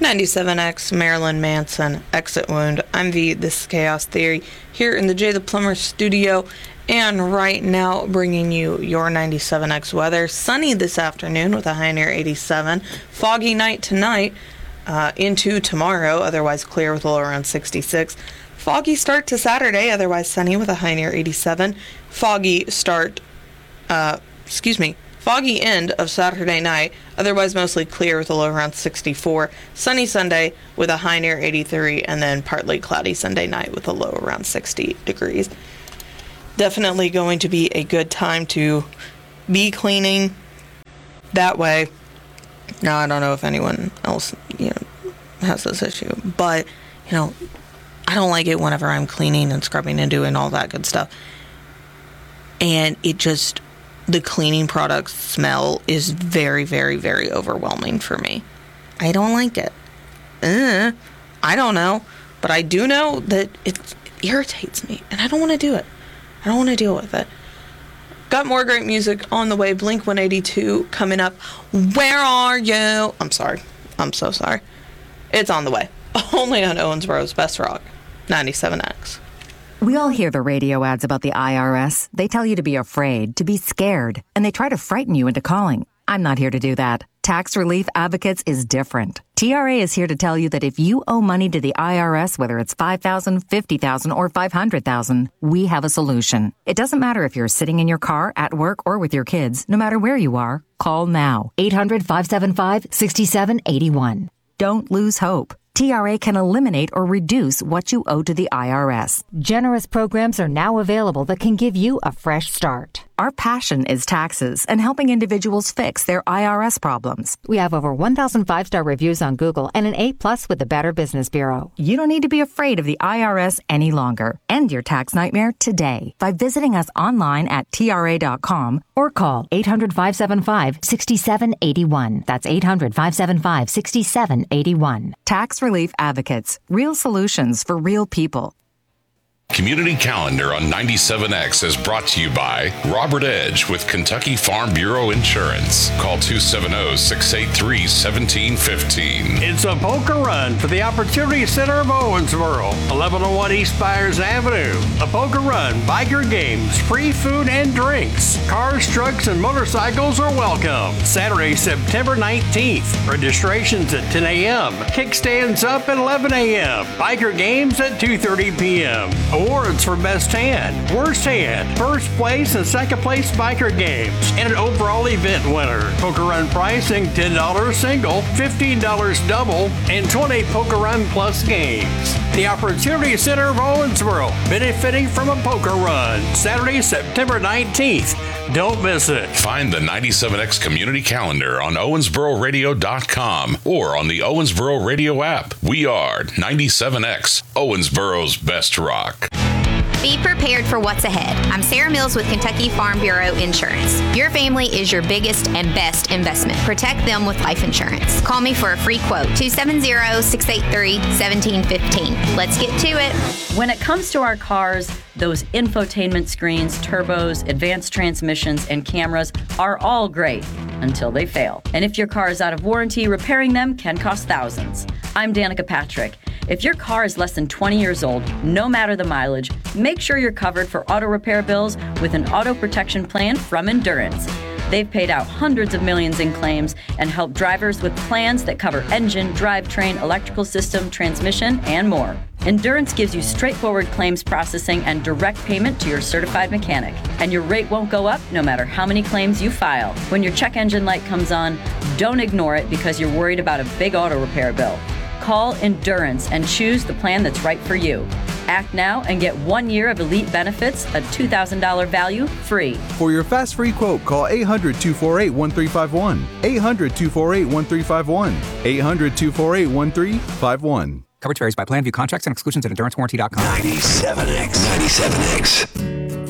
97X, Marilyn Manson, Exit Wound. I'm V, this is Chaos Theory, here in the Jay the Plumber studio, and right now bringing you your 97X weather. Sunny this afternoon with a high near 87. Foggy night tonight into tomorrow, otherwise clear with a low around 66. Foggy start to Saturday, otherwise sunny with a high near 87. Foggy end of Saturday night, otherwise mostly clear with a low around 64. Sunny Sunday with a high near 83, and then partly cloudy Sunday night with a low around 60 degrees. Definitely going to be a good time to be cleaning that way. Now, I don't know if anyone else, has this issue, but, I don't like it whenever I'm cleaning and scrubbing and doing all that good stuff. And the cleaning product smell is very, very, very overwhelming for me. I don't like it. I don't know. But I do know that it irritates me, and I don't want to do it. I don't want to deal with it. Got more great music on the way. Blink 182 coming up. Where are you? I'm sorry. I'm so sorry. It's on the way. Only on Owensboro's Best Rock, 97X. We all hear the radio ads about the IRS. They tell you to be afraid, to be scared, and they try to frighten you into calling. I'm not here to do that. Tax Relief Advocates is different. TRA is here to tell you that if you owe money to the IRS, whether it's $5,000, $50,000, or $500,000, we have a solution. It doesn't matter if you're sitting in your car, at work, or with your kids. No matter where you are, call now. 800-575-6781. Don't lose hope. TRA can eliminate or reduce what you owe to the IRS. Generous programs are now available that can give you a fresh start. Our passion is taxes and helping individuals fix their IRS problems. We have over 1,000 five-star reviews on Google and an A+ with the Better Business Bureau. You don't need to be afraid of the IRS any longer. End your tax nightmare today by visiting us online at TRA.com or call 800-575-6781. That's 800-575-6781. Tax Relief Advocates. Real solutions for real people. Community Calendar on 97X is brought to you by Robert Edge with Kentucky Farm Bureau Insurance. Call 270-683-1715. It's a poker run for the Opportunity Center of Owensboro, 1101 East Byers Avenue. A poker run, biker games, free food and drinks. Cars, trucks, and motorcycles are welcome. Saturday, September 19th. Registrations at 10 a.m. Kickstands up at 11 a.m. Biker games at 2:30 p.m. Awards for Best Hand, Worst Hand, First Place and Second Place Biker Games, and an overall event winner. Poker Run pricing $10 single, $15 double, and 20 Poker Run Plus games. The Opportunity Center of Owensboro, benefiting from a poker run. Saturday, September 19th. Don't miss it. Find the 97X Community Calendar on OwensboroRadio.com or on the Owensboro Radio app. We are 97X, Owensboro's Best Rock. Be prepared for what's ahead. I'm Sarah Mills with Kentucky Farm Bureau Insurance. Your family is your biggest and best investment. Protect them with life insurance. Call me for a free quote, 270-683-1715. Let's get to it. When it comes to our cars, those infotainment screens, turbos, advanced transmissions, and cameras are all great until they fail. And if your car is out of warranty, repairing them can cost thousands. I'm Danica Patrick. If your car is less than 20 years old, no matter the mileage, make sure you're covered for auto repair bills with an auto protection plan from Endurance. They've paid out hundreds of millions in claims and helped drivers with plans that cover engine, drivetrain, electrical system, transmission, and more. Endurance gives you straightforward claims processing and direct payment to your certified mechanic. And your rate won't go up no matter how many claims you file. When your check engine light comes on, don't ignore it because you're worried about a big auto repair bill. Call Endurance and choose the plan that's right for you. Act now and get 1 year of elite benefits, a $2,000 value, free. For your fast free quote, call 800-248-1351. 800-248-1351. 800-248-1351. Coverage varies by plan. View contracts and exclusions at EnduranceWarranty.com. 97X.